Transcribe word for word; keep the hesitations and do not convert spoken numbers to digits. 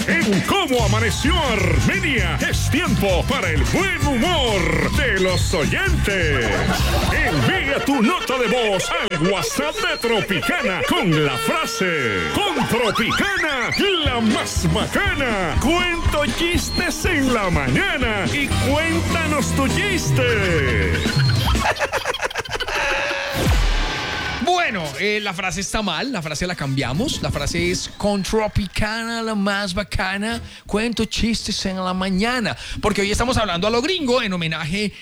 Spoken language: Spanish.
en Cómo Amaneció Armenia. Es tiempo para el buen humor de los oyentes. Envía tu nota de voz al WhatsApp de Tropicana con la frase: con Tropicana, la más bacana. Cuento chistes en la mañana y cuéntanos tu chiste. Bueno, eh, la frase está mal, la frase la cambiamos. La frase es: con Tropicana, la más bacana, cuento chistes en la mañana. Porque hoy estamos hablando a lo gringo en homenaje